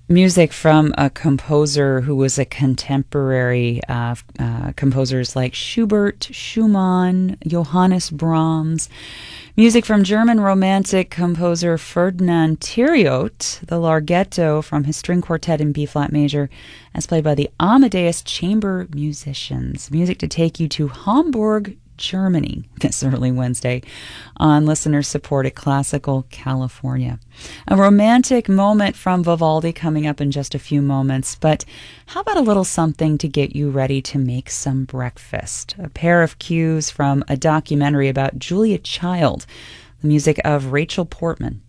Music from a composer who was a contemporary of composers like Schubert, Schumann, Johannes Brahms. Music from German Romantic composer Ferdinand Thiriot, the Larghetto from his string quartet in B-flat major, as played by the Amadeus Chamber Musicians. Music to take you to Hamburg, Germany this early Wednesday on listener-supported Classical California. A romantic moment from Vivaldi coming up in just a few moments, but how about a little something to get you ready to make some breakfast? A pair of cues from a documentary about Julia Child, the music of Rachel Portman.